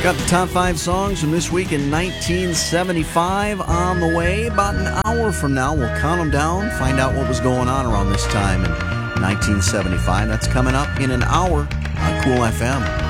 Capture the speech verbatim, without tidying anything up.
Got the top five songs from this week in nineteen seventy-five on the way. About an hour from now, we'll count them down, find out what was going on around this time in nineteen seventy-five. That's coming up in an hour on Cool F M.